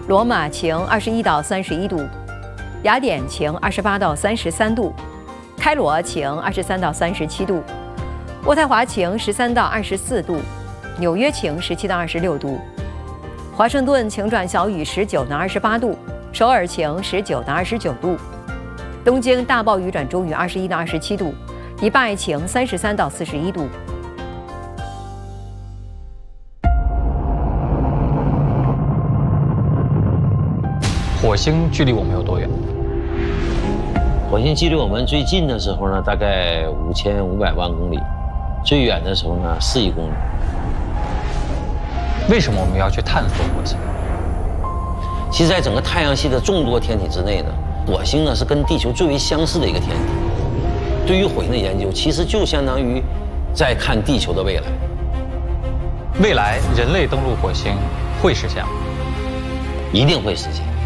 罗马晴21到31度，雅典晴28到33度，开罗晴23到37度，渥太华晴13到24度，纽约晴17到26度，华盛顿晴转小雨19到28度，首尔晴19到29度，东京大暴雨转中雨21到27度，迪拜晴33到41度。 火星距离我们有多远？ 火星距离我们最近的时候呢，大概5500万公里；最远的时候呢，4亿公里。 为什么我们要去探索火星？ 其实，在整个太阳系的众多天体之内呢，火星呢是跟地球最为相似的一个天体。对于火星的研究，其实就相当于在看地球的未来。 未来人类登陆火星会实现吗？ 一定会实现。